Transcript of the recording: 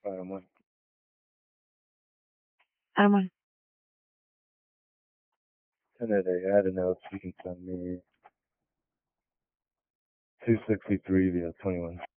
I'm on. I'm on. Send it I don't know if you can send me 263 via 21.